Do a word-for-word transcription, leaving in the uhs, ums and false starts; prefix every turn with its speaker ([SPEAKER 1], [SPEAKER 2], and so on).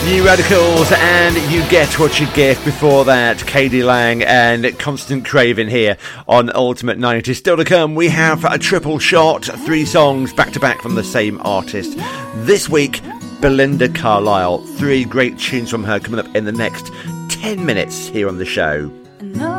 [SPEAKER 1] New Radicals and You Get What You Get. Before that, K D Lang and Constant Craving here on Ultimate nineties. Still to come, we have a triple shot, three songs back to back from the same artist. This week, Belinda Carlisle. Three great tunes from her coming up in the next ten minutes here on the show.
[SPEAKER 2] I know